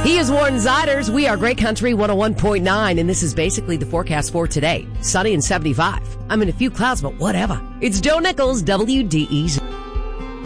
He is Warren Ziders. We are Great Country 101.9, and this is basically the forecast for today. Sunny and 75. I'm in a few clouds, but whatever. It's Joe Nichols, WDEZ.